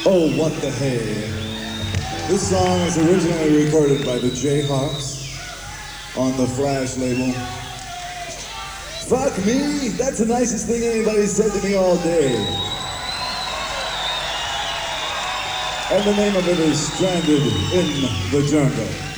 Oh, what the hey. This song is originally recorded by the Jayhawks on the Flash label. Fuck me, that's the nicest thing anybody's said to me all day. And the name of it is Stranded in the Jungle.